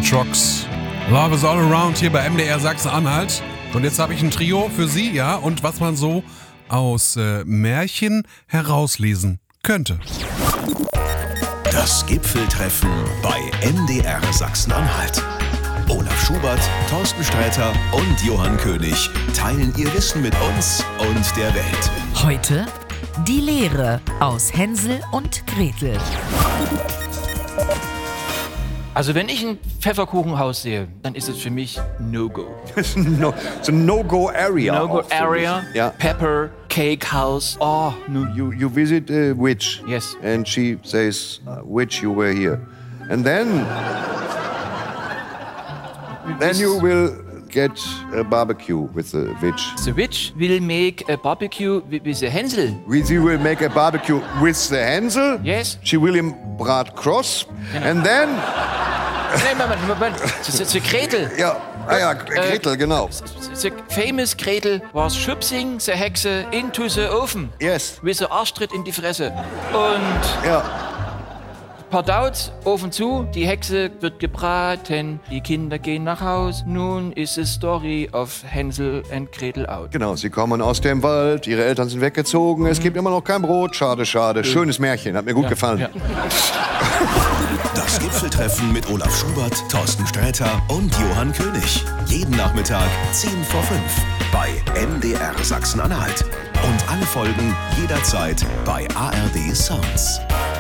The Trucks. Love is all around hier bei MDR Sachsen-Anhalt. Und jetzt habe ich ein Trio für Sie, ja, und was man so aus Märchen herauslesen könnte. Das Gipfeltreffen bei MDR Sachsen-Anhalt. Olaf Schubert, Thorsten Sträter und Johann König teilen ihr Wissen mit uns und der Welt. Heute die Lehre aus Hänsel und Gretel. Also wenn ich ein Pfefferkuchenhaus sehe, dann ist es für mich No-Go. It's a no-go area. No-Go area, Yeah. Pepper, Cake House. Oh, no. You visit a witch. Yes. And she says, witch, you were here. And then you will get a barbecue with the witch. The witch will make a barbecue with the Hänsel. She will make a barbecue with the Hänsel. Yes. She will him brat cross. And then... Nein, Moment. The Gretel. Ja, Gretel, genau. The famous Gretel was schubsing the Hexe into the oven. Yes. With the Arschtritt in die Fresse. Und Ja. Pardaut, Ofen zu, die Hexe wird gebraten, die Kinder gehen nach Haus. Nun ist the story of Hänsel and Gretel out. Genau, sie kommen aus dem Wald, ihre Eltern sind weggezogen, es gibt immer noch kein Brot, schade, schade. Schönes Märchen, hat mir gut gefallen. Ja. Das Gipfeltreffen mit Olaf Schubert, Thorsten Sträter und Johann König. Jeden Nachmittag 10 vor 5 bei MDR Sachsen-Anhalt. Und alle Folgen jederzeit bei ARD Sounds.